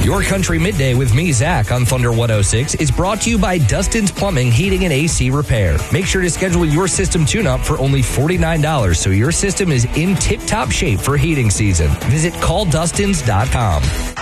Your Country Midday with me, Zach, on Thunder 106 is brought to you by Dustin's Plumbing, Heating, and AC Repair. Make sure to schedule your system tune-up for only $49 so your system is in tip-top shape for heating season. Visit calldustins.com.